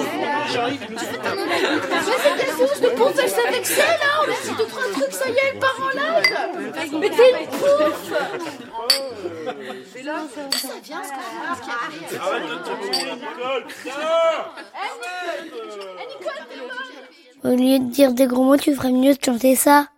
c'était fou, de pouf, elle savait que c'est là. On a dit 2-3 trucs, ça y est, elle part en live. Mais t'es une pouf. Et là, ça vient, ce qu'on qui arrive. Arrête de te tourner la gueule, putain. Nicole, t'es molle. Au lieu de dire des gros mots, tu ferais mieux de chanter ça.